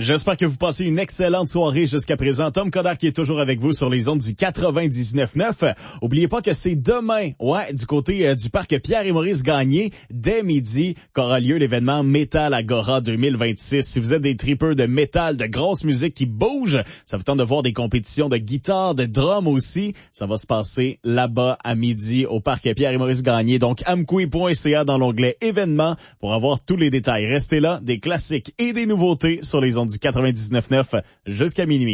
J'espère que vous passez une excellente soirée jusqu'à présent. Tom Coderre qui est toujours avec vous sur les ondes du 99.9. Oubliez pas que c'est demain, du côté du parc Pierre et Maurice Gagné, dès midi, qu'aura lieu l'événement Metal Agora 2026. Si vous êtes des tripeurs de métal, de grosse musique qui bouge, ça vous tente de voir des compétitions de guitare, de drum aussi, ça va se passer là-bas à midi au parc Pierre et Maurice Gagné. Donc, amkoui.ca dans l'onglet événements pour avoir tous les détails. Restez là, des classiques et des nouveautés sur les ondes du 99.9 jusqu'à minuit.